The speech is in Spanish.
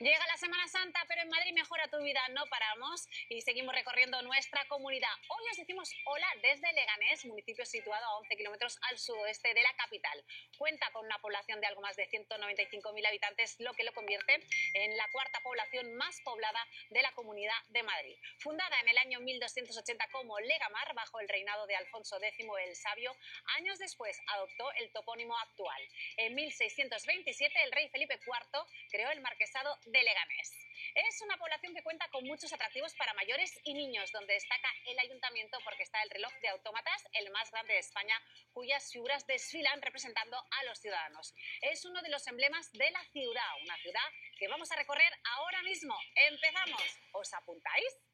Llega la Semana Santa, pero en Madrid mejora tu vida, no paramos y seguimos recorriendo nuestra comunidad. Hoy os decimos hola desde Leganés, municipio situado a 11 kilómetros al sudoeste de la capital. Cuenta con una población de algo más de 195.000 habitantes, lo que lo convierte en la cuarta población más poblada de la Comunidad de Madrid. Fundada en el año 1280 como Legamar, bajo el reinado de Alfonso X el Sabio, años después adoptó el topónimo actual. En 1627 el rey Felipe IV creó el marquesado de Leganés. Es una población que cuenta con muchos atractivos para mayores y niños, donde destaca el ayuntamiento porque está el reloj de autómatas, el más grande de España, cuyas figuras desfilan representando a los ciudadanos. Es uno de los emblemas de la ciudad, una ciudad que vamos a recorrer ahora mismo. ¡Empezamos! ¿Os apuntáis?